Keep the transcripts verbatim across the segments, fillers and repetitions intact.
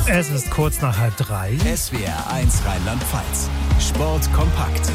Es ist kurz nach halb drei. S W R eins Rheinland-Pfalz. Sport kompakt.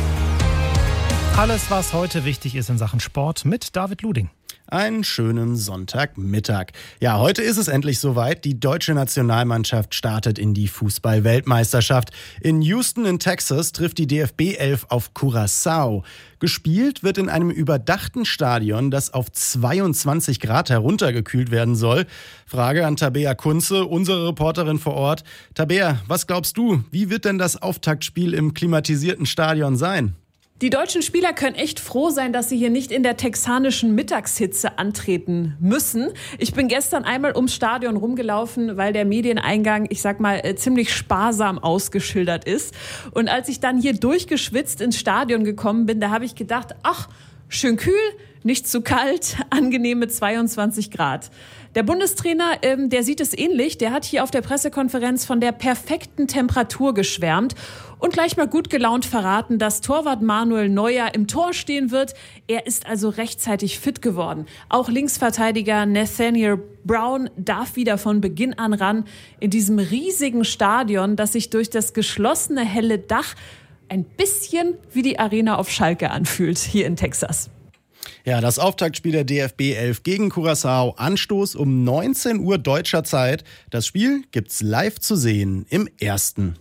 Alles, was heute wichtig ist in Sachen Sport, mit David Luding. Einen schönen Sonntagmittag. Ja, heute ist es endlich soweit. Die deutsche Nationalmannschaft startet in die Fußball-Weltmeisterschaft. In Houston in Texas trifft die D F B elf auf Curaçao. Gespielt wird in einem überdachten Stadion, das auf zweiundzwanzig Grad heruntergekühlt werden soll. Frage an Tabea Kunze, unsere Reporterin vor Ort. Tabea, was glaubst du, wie wird denn das Auftaktspiel im klimatisierten Stadion sein? Die deutschen Spieler können echt froh sein, dass sie hier nicht in der texanischen Mittagshitze antreten müssen. Ich bin gestern einmal ums Stadion rumgelaufen, weil der Medieneingang, ich sag mal, ziemlich sparsam ausgeschildert ist. Und als ich dann hier durchgeschwitzt ins Stadion gekommen bin, da habe ich gedacht, ach, schön kühl, nicht zu kalt, angenehme zweiundzwanzig Grad. Der Bundestrainer, ähm, der sieht es ähnlich. Der hat hier auf der Pressekonferenz von der perfekten Temperatur geschwärmt und gleich mal gut gelaunt verraten, dass Torwart Manuel Neuer im Tor stehen wird. Er ist also rechtzeitig fit geworden. Auch Linksverteidiger Nathaniel Brown darf wieder von Beginn an ran in diesem riesigen Stadion, das sich durch das geschlossene helle Dach ein bisschen wie die Arena auf Schalke anfühlt, hier in Texas. Ja, das Auftaktspiel der D F B elf gegen Curaçao. Anstoß um neunzehn Uhr deutscher Zeit. Das Spiel gibt's live zu sehen im Ersten.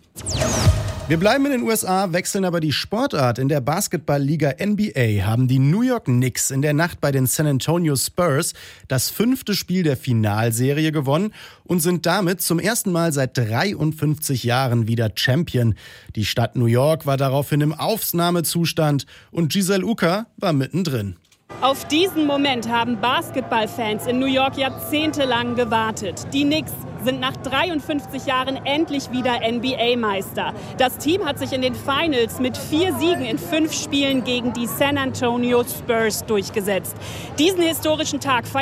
Wir bleiben in den U S A, wechseln aber die Sportart. In der Basketballliga N B A haben die New York Knicks in der Nacht bei den San Antonio Spurs das fünfte Spiel der Finalserie gewonnen und sind damit zum ersten Mal seit dreiundfünfzig Jahren wieder Champion. Die Stadt New York war daraufhin im Aufnahmezustand und Giselle Ucker war mittendrin. Auf diesen Moment haben Basketballfans in New York jahrzehntelang gewartet. Die Knicks sind nach dreiundfünfzig Jahren endlich wieder N B A-Meister. Das Team hat sich in den Finals mit vier Siegen in fünf Spielen gegen die San Antonio Spurs durchgesetzt. Diesen historischen Tag feiern